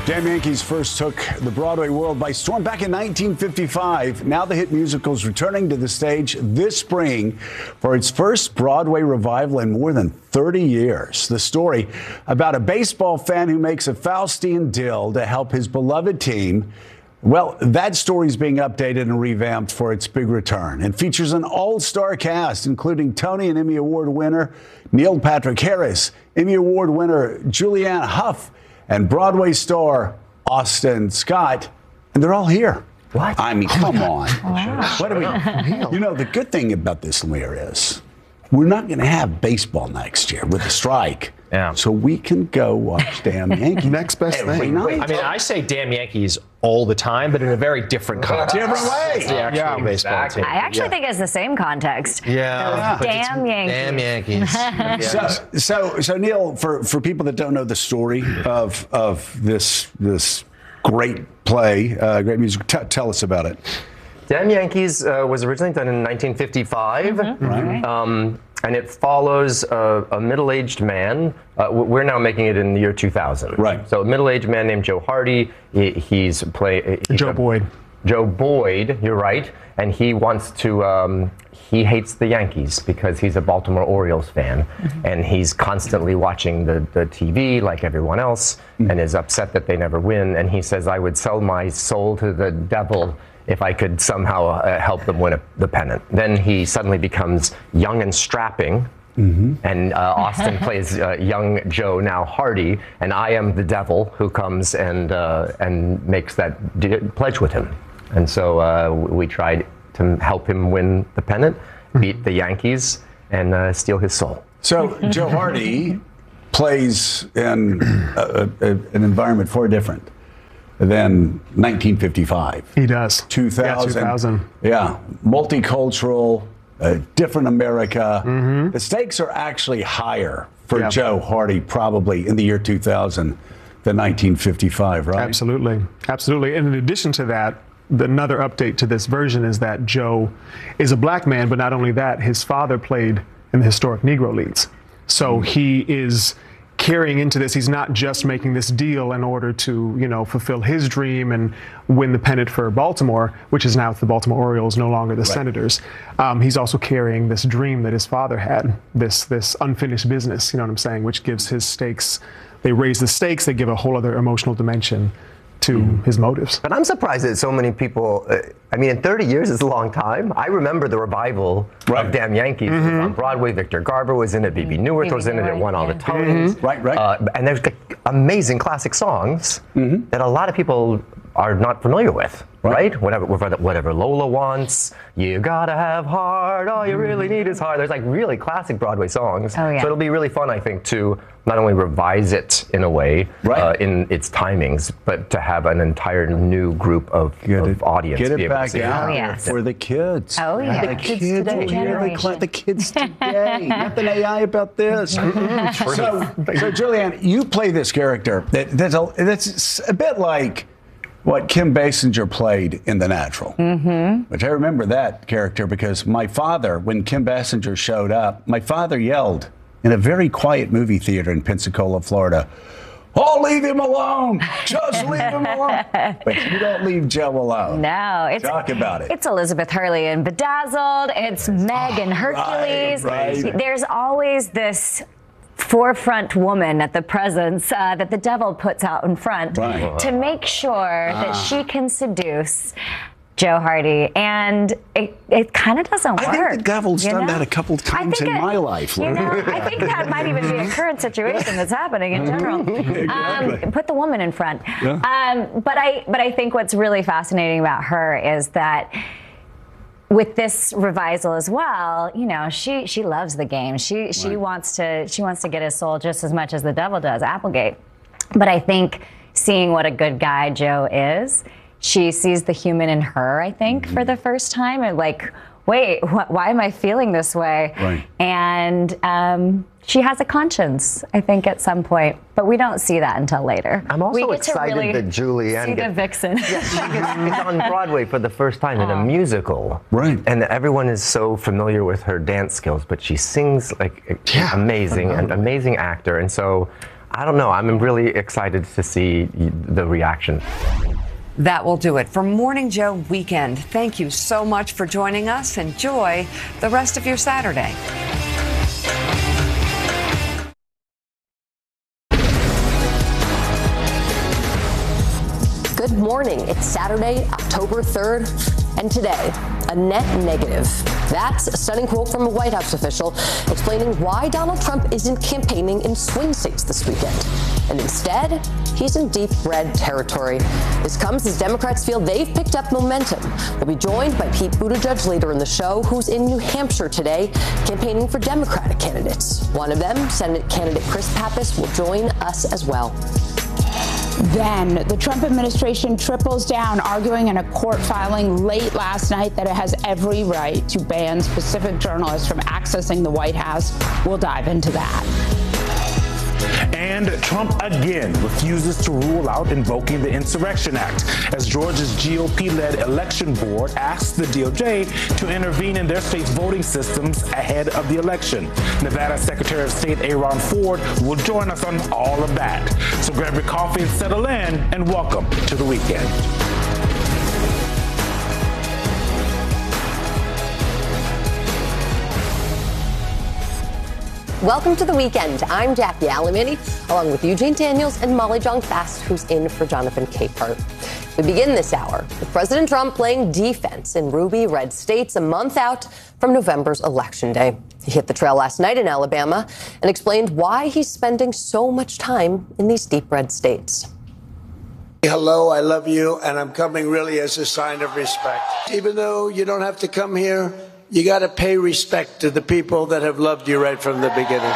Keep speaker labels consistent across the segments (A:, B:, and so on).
A: Damn Yankees first took the Broadway world by storm back in 1955. Now the hit musical is returning to the stage this spring for its first Broadway revival in more than 30 years. The story about a baseball fan who makes a Faustian deal to help his beloved team. Well, that story is being updated and revamped for its big return and features an all-star cast, including Tony and Emmy Award winner Neil Patrick Harris, Emmy Award winner Julianne Hough, and Broadway star Austin Scott, and they're all here.
B: What?
A: I mean, come on.
C: Wow.
A: What do we? You know, the good thing about this, Lemire, is we're not going to have baseball next year with the strike.
B: Yeah.
A: So we can go watch Damn Yankees.
D: Next best thing.
A: Night.
B: I mean, I say damn Yankees all the time, but in a very different context.
A: Different way.
B: It's the actual baseball team.
C: I actually think it's the same context.
B: Yeah.
C: Those damn Yankees.
B: Damn Yankees.
A: So Neil, for people that don't know the story of this great play, great music, tell us about it.
E: Damn Yankees was originally done in 1955.
A: Right.
E: And it follows a middle-aged man. We're now making it in the year 2000.
A: Right.
E: So a middle-aged man named Joe Hardy. He's
D: Joe Boyd.
E: Joe Boyd, you're right. And he wants to, he hates the Yankees because he's a Baltimore Orioles fan. And he's constantly watching the TV like everyone else and is upset that they never win. And he says, I would sell my soul to the devil if I could somehow help them win the pennant. Then he suddenly becomes young and strapping, and Austin plays young Joe, now Hardy, and I am the devil who comes and makes that pledge with him. And so we tried to help him win the pennant, beat the Yankees, and steal his soul.
A: So Joe Hardy plays in an environment far different than 1955.
D: He does.
A: 2000.
D: Yeah, 2000.
A: Yeah, multicultural, different America. The stakes are actually higher for Joe Hardy probably in the year 2000 than 1955, right?
D: Absolutely. Absolutely. And in addition to that, another update to this version is that Joe is a black man, but not only that, his father played in the historic Negro Leagues. So he is carrying into this. He's not just making this deal in order to, fulfill his dream and win the pennant for Baltimore, which is now the Baltimore Orioles, no longer the Senators. He's also carrying this dream that his father had, this unfinished business, you know what I'm saying, which gives his stakes. They raise the stakes. They give a whole other emotional dimension to his motives.
E: But I'm surprised that so many people, in 30 years is a long time. I remember the revival of Damn Yankees. It was on Broadway. Victor Garber was in it. Bebe Neuwirth was in it. It won all the Tonys.
A: Right.
E: And there's amazing classic songs that a lot of people are not familiar with, right? Whatever Lola wants, you gotta have heart, all you really need is heart. There's really classic Broadway songs.
C: Oh, yeah.
E: So it'll be really fun, I think, to not only revise it in a way, in its timings, but to have an entire new group of audience.
A: Get
E: be
A: it
E: able to
A: back
E: see
A: out for the kids.
C: Oh, yeah.
A: The kids today. The kids today. Nothing AI about this. So Julianne, you play this character that's a bit like what Kim Basinger played in The Natural. Which I remember that character because my father, when Kim Basinger showed up, my father yelled in a very quiet movie theater in Pensacola, Florida, "Oh, leave him alone! Just leave him alone!" But you don't leave Joe alone.
C: No,
A: Talk about it.
C: It's Elizabeth Hurley in Bedazzled. It's Meg in Hercules.
A: Right.
C: There's always this forefront woman at the presence that the devil puts out in front to make sure that she can seduce Joe Hardy, and it kind of doesn't work.
A: I think the devil's done that a couple of times in my life.
C: I think that might even be a current situation that's happening in general. Put the woman in front. But I think what's really fascinating about her is that with this revisal as well, she loves the game. She wants to get his soul just as much as the devil does, Applegate. But I think seeing what a good guy Joe is, she sees the human in her, I think, for the first time, and wait, why am I feeling this way?
A: Right.
C: And she has a conscience, I think, at some point, but we don't see that until later.
E: I'm also excited
C: really
E: that Julianne
C: see the vixen.
E: She's on Broadway for the first time in a musical.
A: Right.
E: And everyone is so familiar with her dance skills, but she sings amazing, an amazing actor. And so I don't know. I'm really excited to see the reaction.
F: That will do it for Morning Joe Weekend. Thank you so much for joining us. Enjoy the rest of your Saturday.
G: Good morning. It's Saturday, October 3rd, and today, a net negative. That's a stunning quote from a White House official explaining why Donald Trump isn't campaigning in swing states this weekend. And instead, he's in deep red territory. This comes as Democrats feel they've picked up momentum. We'll be joined by Pete Buttigieg later in the show, who's in New Hampshire today campaigning for Democratic candidates. One of them, Senate candidate Chris Pappas, will join us as well.
H: Then the Trump administration triples down, arguing in a court filing late last night that it has every right to ban specific journalists from accessing the White House. We'll dive into that.
I: And Trump again refuses to rule out invoking the Insurrection Act as Georgia's GOP-led election board asks the DOJ to intervene in their state's voting systems ahead of the election. Nevada Secretary of State Aaron Ford will join us on all of that. So grab your coffee and settle in, and welcome to the weekend.
G: Welcome to the weekend. I'm Jackie Alemany, along with Eugene Daniels and Molly Jong-Fast, who's in for Jonathan Capehart. We begin this hour with President Trump playing defense in ruby red states a month out from November's Election Day. He hit the trail last night in Alabama and explained why he's spending so much time in these deep red states.
J: Hello, I love you, and I'm coming really as a sign of respect. Even though you don't have to come here, you got to pay respect to the people that have loved you right from the beginning.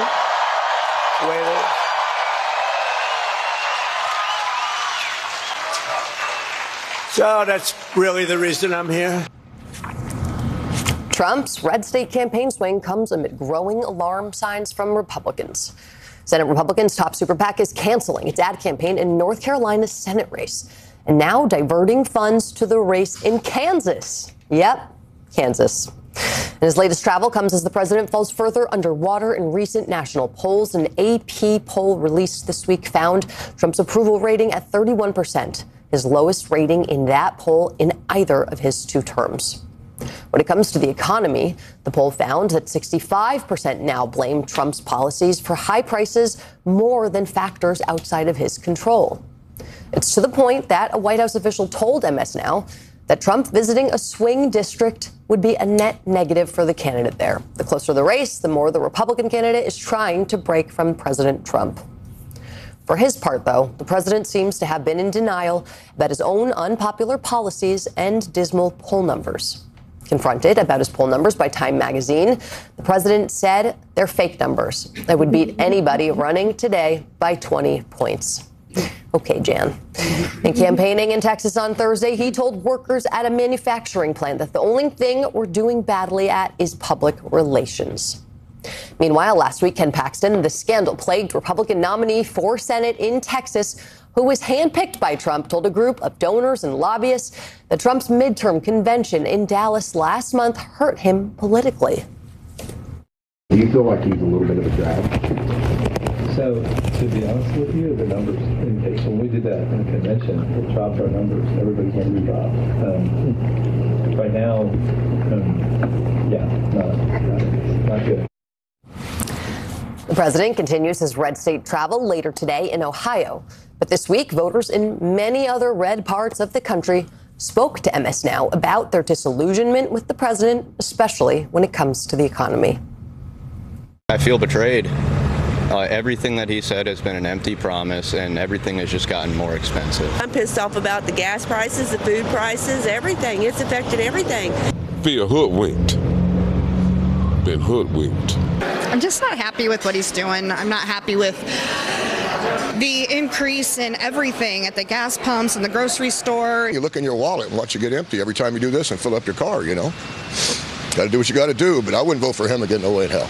J: So that's really the reason I'm here.
G: Trump's red state campaign swing comes amid growing alarm signs from Republicans. Senate Republicans' top super PAC is canceling its ad campaign in North Carolina's Senate race and now diverting funds to the race in Kansas. Yep. Kansas. And his latest travel comes as the president falls further underwater in recent national polls. An AP poll released this week found Trump's approval rating at 31%, his lowest rating in that poll in either of his two terms. When it comes to the economy, the poll found that 65% now blame Trump's policies for high prices more than factors outside of his control. It's to the point that a White House official told MS Now that Trump visiting a swing district would be a net negative for the candidate there. The closer the race, the more the Republican candidate is trying to break from President Trump. For his part, though, the president seems to have been in denial about his own unpopular policies and dismal poll numbers. Confronted about his poll numbers by Time magazine, the president said they're fake numbers that would beat anybody running today by 20 points. Okay, Jan. In campaigning in Texas on Thursday, he told workers at a manufacturing plant that the only thing we're doing badly at is public relations. Meanwhile, last week, Ken Paxton, the scandal-plagued Republican nominee for Senate in Texas, who was handpicked by Trump, told a group of donors and lobbyists that Trump's midterm convention in Dallas last month hurt him politically.
K: Do you feel like he's a little bit of a drag?
L: So, to be honest with you, the numbers indicate when we did that in the convention, it dropped our numbers. Everybody's numbers dropped. Right now, not good.
G: The president continues his red state travel later today in Ohio. But this week, voters in many other red parts of the country spoke to MS Now about their disillusionment with the president, especially when it comes to the economy.
M: I feel betrayed. Everything that he said has been an empty promise, and everything has just gotten more expensive.
N: I'm pissed off about the gas prices, the food prices, everything. It's affected everything.
O: Feel hoodwinked. Been hoodwinked.
P: I'm just not happy with what he's doing. I'm not happy with the increase in everything at the gas pumps and the grocery store.
Q: You look in your wallet and watch it get empty every time you do this and fill up your car, you know. Got to do what you got to do, but I wouldn't vote for him again, no way in hell.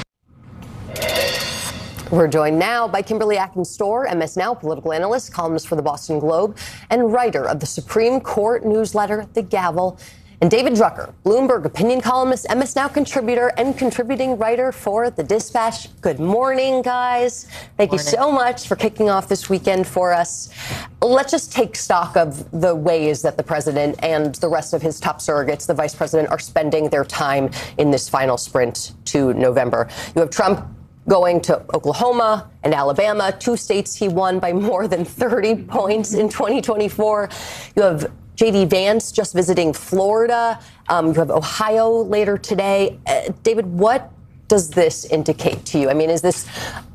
G: We're joined now by Kimberly Atkins-Storr, MS Now political analyst, columnist for the Boston Globe, and writer of the Supreme Court newsletter, The Gavel. And David Drucker, Bloomberg opinion columnist, MS Now contributor, and contributing writer for The Dispatch. Good morning, guys. Thank you so much for kicking off this weekend for us. Let's just take stock of the ways that the president and the rest of his top surrogates, the vice president, are spending their time in this final sprint to November. You have Trump going to Oklahoma and Alabama, 2 states he won by more than 30 points in 2024. You have J.D. Vance just visiting Florida. You have Ohio later today. David, what does this indicate to you? I mean, is this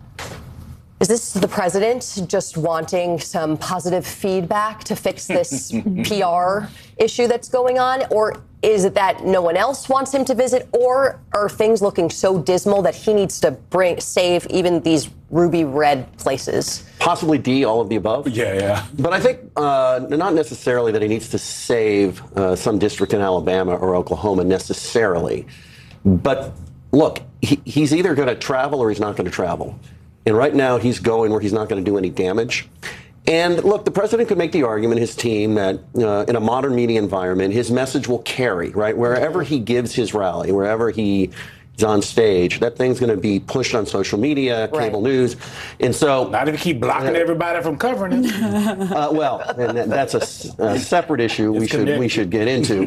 G: the president just wanting some positive feedback to fix this PR issue that's going on? Or is it that no one else wants him to visit? Or are things looking so dismal that he needs to save even these ruby red places?
R: Possibly D, all of the above.
S: Yeah.
R: But I think not necessarily that he needs to save some district in Alabama or Oklahoma necessarily. But look, he's either going to travel or he's not going to travel. And right now he's going where he's not going to do any damage. And look, the president could make the argument, his team, that in a modern media environment, his message will carry, right? Wherever he gives his rally, wherever he is on stage, that thing's going to be pushed on social media, cable news. And so...
S: Not if you keep blocking everybody from covering it.
R: Well, and that's a separate issue we should get into.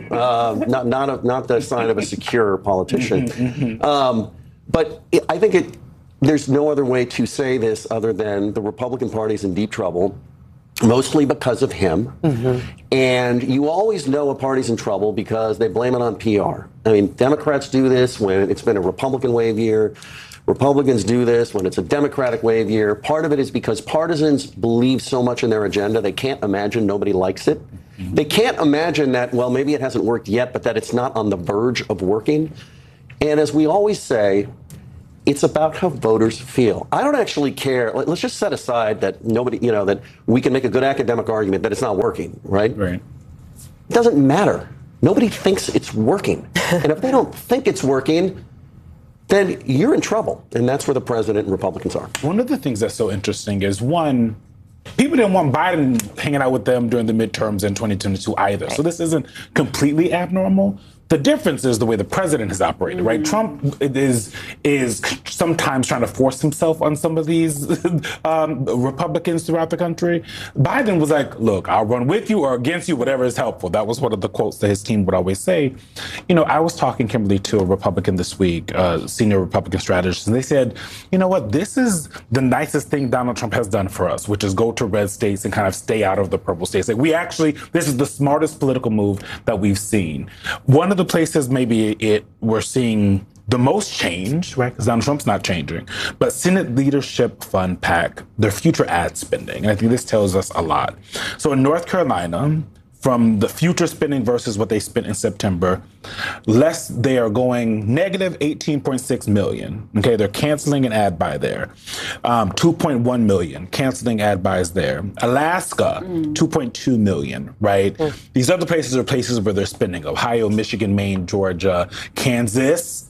R: Not the sign of a secure politician. But I think there's no other way to say this other than the Republican Party's in deep trouble, mostly because of him. And you always know a party's in trouble because they blame it on PR. I mean, Democrats do this when it's been a Republican wave year. Republicans do this when it's a Democratic wave year. Part of it is because partisans believe so much in their agenda, they can't imagine nobody likes it. They can't imagine that, well, maybe it hasn't worked yet, but that it's not on the verge of working. And as we always say, it's about how voters feel. I don't actually care. Let's just set aside that that we can make a good academic argument that it's not working, right?
S: Right.
R: It doesn't matter. Nobody thinks it's working. And if they don't think it's working, then you're in trouble. And that's where the president and Republicans are.
S: One of the things that's so interesting is, one, people didn't want Biden hanging out with them during the midterms in 2022 either. So this isn't completely abnormal. The difference is the way the president has operated, right? Trump is sometimes trying to force himself on some of these Republicans throughout the country. Biden was like, look, I'll run with you or against you, whatever is helpful. That was one of the quotes that his team would always say. You know, I was talking, Kimberly, to a Republican this week, senior Republican strategist, and they said, you know what, this is the nicest thing Donald Trump has done for us, which is go to red states and kind of stay out of the purple states. Like, this is the smartest political move that we've seen. One of the places maybe we're seeing the most change, right? Because Donald Trump's not changing. But Senate Leadership Fund PAC, their future ad spending. And I think this tells us a lot. So in North Carolina, from the future spending versus what they spent in September, they are going negative 18.6 million. Okay, they're canceling an ad buy there. 2.1 million, canceling ad buys there. Alaska, 2.2 million, right? These other places are places where they're spending. Ohio, Michigan, Maine, Georgia, Kansas,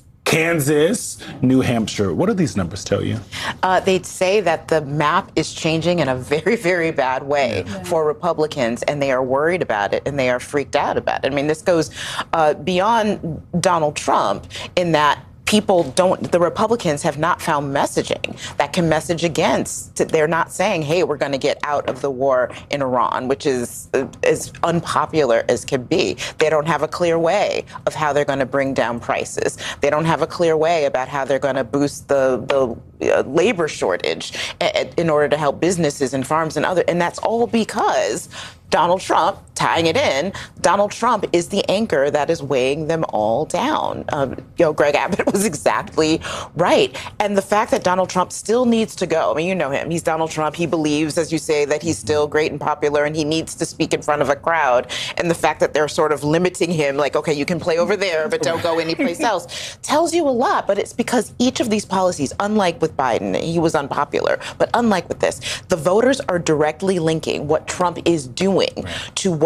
S: New Hampshire. What do these numbers tell you?
T: They'd say that the map is changing in a very, very bad way for Republicans, and they are worried about it, and they are freaked out about it. I mean, this goes beyond Donald Trump in that the Republicans have not found messaging that can message against. They're not saying, hey, we're going to get out of the war in Iran, which is as unpopular as can be. They don't have a clear way of how they're going to bring down prices. They don't have a clear way about how they're going to boost the labor shortage in order to help businesses and farms and that's all because Donald Trump, tying it in, Donald Trump is the anchor that is weighing them all down. Greg Abbott was exactly right. And the fact that Donald Trump still needs to go, I mean, you know him, he's Donald Trump. He believes, as you say, that he's still great and popular and he needs to speak in front of a crowd. And the fact that they're sort of limiting him, like, okay, you can play over there, but don't go anyplace else, tells you a lot. But it's because each of these policies, unlike with Biden, he was unpopular, but unlike with this, the voters are directly linking what Trump is doing to what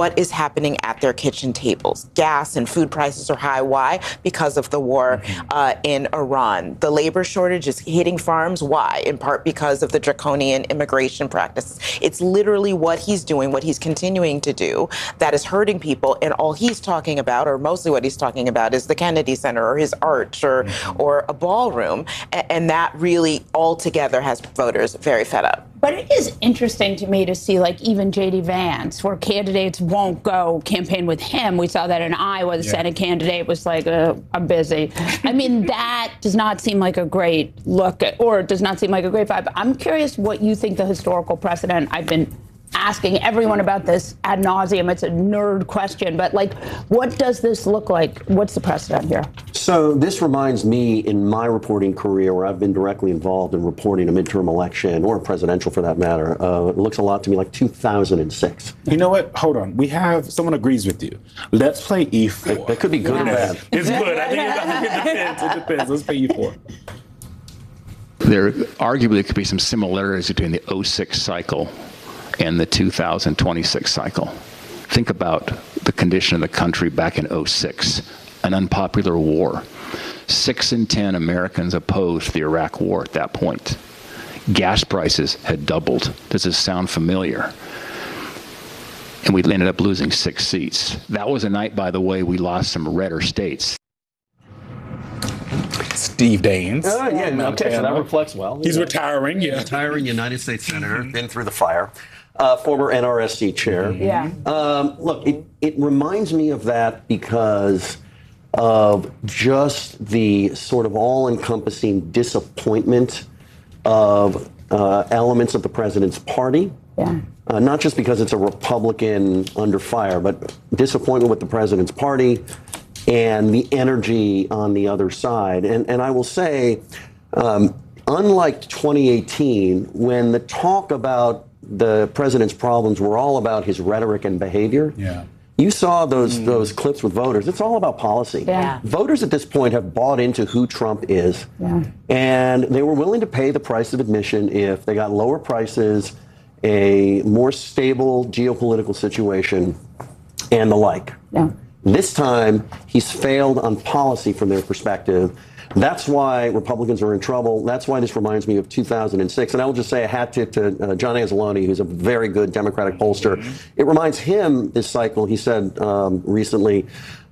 T: what is happening at their kitchen tables. Gas and food prices are high. Why? Because of the war in Iran. The labor shortage is hitting farms. Why? In part because of the draconian immigration practices. It's literally what he's doing, what he's continuing to do, that is hurting people. And all he's talking about, or mostly what he's talking about, is the Kennedy Center or his arch or a ballroom. And that really altogether has voters very fed up.
H: But it is interesting to me to see, like, even J.D. Vance, where candidates won't go campaign with him. We saw that in Iowa. The Senate candidate was like, I'm busy. I mean, that does not seem like a great look, or it does not seem like a great vibe. I'm curious what you think the historical precedent. I've been asking everyone about this ad nauseum. It's a nerd question, but, like, what does this look like? What's the precedent here?
R: So this reminds me, in my reporting career, where I've been directly involved in reporting a midterm election, or a presidential for that matter, it looks a lot to me like 2006.
S: You know what? Hold on. We have, someone agrees with you. Let's play E4.
R: That could be good or bad.
S: It's good. I think it depends. It depends. Let's play E4.
U: There arguably could be some similarities between the 06 cycle and the 2026 cycle. Think about the condition of the country back in 06, an unpopular war. 6 in 10 Americans opposed the Iraq War at that point. Gas prices had doubled. Does this sound familiar? And we ended up losing 6 seats. That was a night, by the way, we lost some redder states.
S: Steve Daines.
R: Okay, so that reflects well.
S: He's retiring,
R: Retiring United States Senator, been through the fire. Former NRSC chair. Look, it reminds me of that because of just the sort of all-encompassing disappointment of elements of the president's party. Not just because it's a Republican under fire, but disappointment with the president's party and the energy on the other side. And I will say, unlike 2018, when the talk about the president's problems were all about his rhetoric and behavior, you saw those clips with voters. It's all about policy. Voters at this point have bought into who Trump is, and they were willing to pay the price of admission if they got lower prices, a more stable geopolitical situation, and the like. This time, he's failed on policy from their perspective. That's why Republicans are in trouble. That's why this reminds me of 2006. And I will just say a hat tip to John Anzalone, who's a very good Democratic pollster. It reminds him this cycle, he said recently,